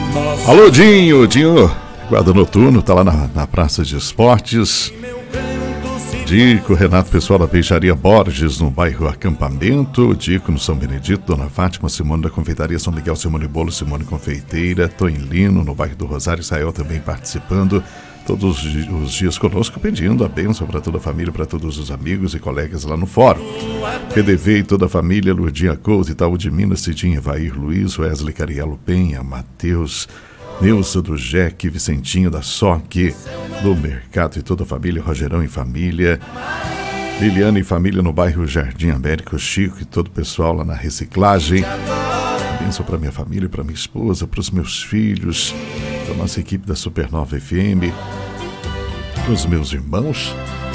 Alô, Dinho, guarda noturno, tá lá na Praça de Esportes. Dico, Renato, pessoal da Peixaria Borges, no bairro Acampamento. Dico, no São Benedito, Dona Fátima, Simone da Confeitaria São Miguel, Simone Bolo, Simone Confeiteira. Toinlino, no bairro do Rosário, Israel também participando. Todos os dias conosco, pedindo a bênção para toda a família, para todos os amigos e colegas lá no fórum. PDV e toda a família, Lourdinha Couto, Itaú de Minas, Cidinha, Evair, Luiz, Wesley, Carielo Penha, Matheus, Neuza do Jeque, Vicentinho da Soque, do Mercado e toda a família, Rogerão e família, Liliana e família no bairro Jardim Américo, Chico e todo o pessoal lá na reciclagem. Bênção para minha família, para minha esposa, para os meus filhos, para a nossa equipe da Supernova FM, para os meus irmãos,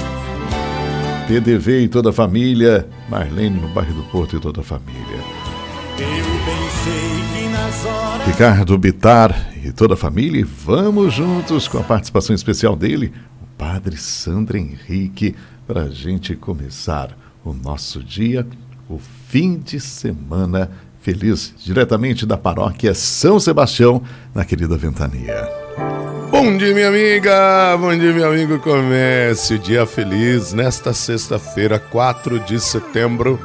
PDV e toda a família, Marlene no bairro do Porto e toda a família. Ricardo Bitar e toda a família, e vamos juntos com a participação especial dele, o Padre Sandro Henrique, para a gente começar o nosso dia, o fim de semana feliz, diretamente da paróquia São Sebastião, na querida Ventania. Bom dia, minha amiga, bom dia, meu amigo. Comece o dia feliz nesta sexta-feira, 4 de setembro.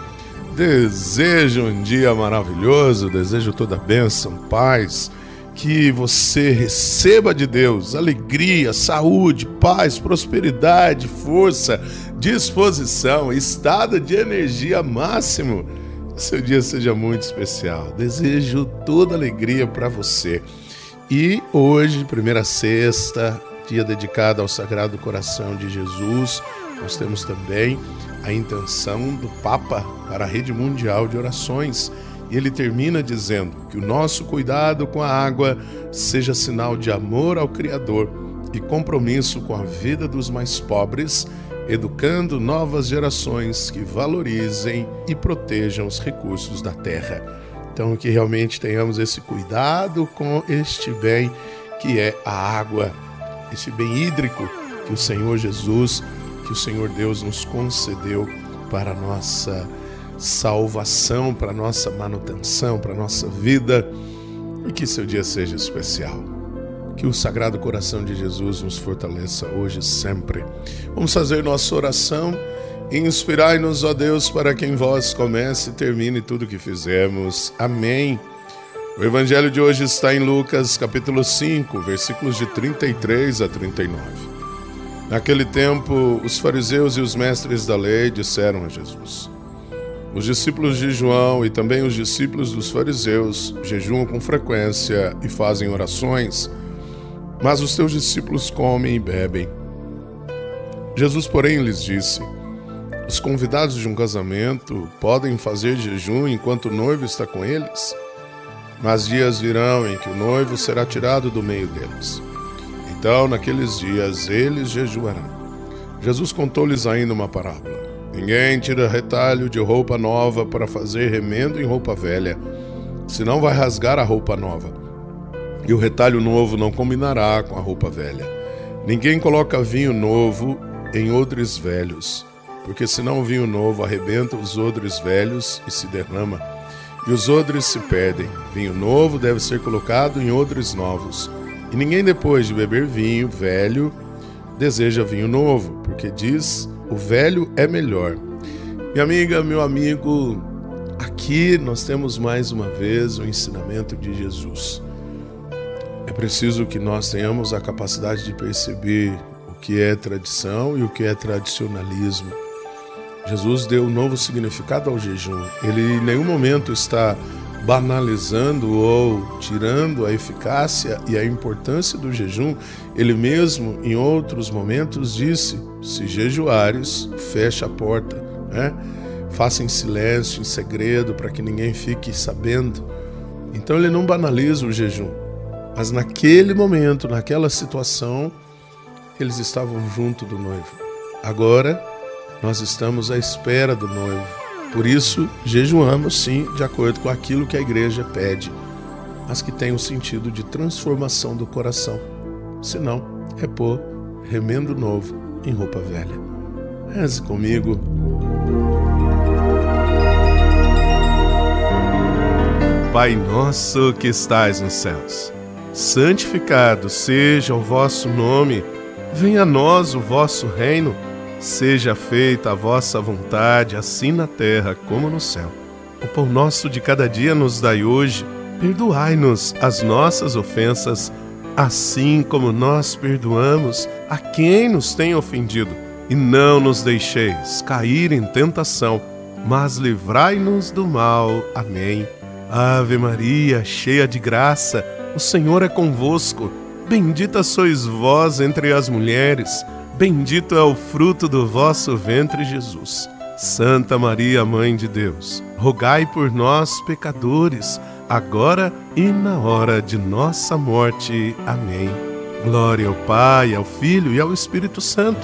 Desejo um dia maravilhoso, desejo toda bênção, paz, que você receba de Deus alegria, saúde, paz, prosperidade, força, disposição, estado de energia máximo. Seu dia seja muito especial. Desejo toda alegria para você. E hoje, primeira sexta, dia dedicado ao Sagrado Coração de Jesus, nós temos também a intenção do Papa para a Rede Mundial de Orações. E ele termina dizendo que o nosso cuidado com a água seja sinal de amor ao Criador e compromisso com a vida dos mais pobres, educando novas gerações que valorizem e protejam os recursos da terra. Então, que realmente tenhamos esse cuidado com este bem que é a água, esse bem hídrico que o Senhor Jesus, que o Senhor Deus nos concedeu para a nossa salvação, para a nossa manutenção, para a nossa vida, e que seu dia seja especial. Que o Sagrado Coração de Jesus nos fortaleça hoje e sempre. Vamos fazer nossa oração. Inspirai-nos, ó Deus, para que em vós comece e termine tudo o que fizemos. Amém. O Evangelho de hoje está em Lucas, capítulo 5, versículos de 33 a 39. Naquele tempo, os fariseus e os mestres da lei disseram a Jesus: os discípulos de João e também os discípulos dos fariseus jejuam com frequência e fazem orações, mas os teus discípulos comem e bebem. Jesus, porém, lhes disse: os convidados de um casamento podem fazer jejum enquanto o noivo está com eles, mas dias virão em que o noivo será tirado do meio deles. Então, naqueles dias, eles jejuarão. Jesus contou-lhes ainda uma parábola. Ninguém tira retalho de roupa nova para fazer remendo em roupa velha, senão vai rasgar a roupa nova, e o retalho novo não combinará com a roupa velha. Ninguém coloca vinho novo em odres velhos, porque senão o vinho novo arrebenta os odres velhos e se derrama, e os odres se perdem. Vinho novo deve ser colocado em odres novos, e ninguém depois de beber vinho velho deseja vinho novo, porque diz: o velho é melhor. Minha amiga, meu amigo, aqui nós temos mais uma vez o ensinamento de Jesus. É preciso que nós tenhamos a capacidade de perceber o que é tradição e o que é tradicionalismo. Jesus deu um novo significado ao jejum. Ele em nenhum momento está banalizando ou tirando a eficácia e a importância do jejum. Ele mesmo, em outros momentos, disse: se jejuares, fecha a porta, né? Faça em silêncio, em segredo, para que ninguém fique sabendo. Então ele não banaliza o jejum. Mas naquele momento, naquela situação, eles estavam junto do noivo. Agora, nós estamos à espera do noivo. Por isso, jejuamos sim, de acordo com aquilo que a igreja pede, mas que tem o sentido de transformação do coração. Senão, é pôr remendo novo em roupa velha. Reze comigo. Pai nosso que estais nos céus, santificado seja o vosso nome, venha a nós o vosso reino, seja feita a vossa vontade, assim na terra como no céu. O pão nosso de cada dia nos dai hoje, perdoai-nos as nossas ofensas, assim como nós perdoamos a quem nos tem ofendido. E não nos deixeis cair em tentação, mas livrai-nos do mal. Amém. Ave Maria, cheia de graça, o Senhor é convosco. Bendita sois vós entre as mulheres, bendito é o fruto do vosso ventre, Jesus. Santa Maria, Mãe de Deus, rogai por nós, pecadores, agora e na hora de nossa morte. Amém. Glória ao Pai, ao Filho e ao Espírito Santo,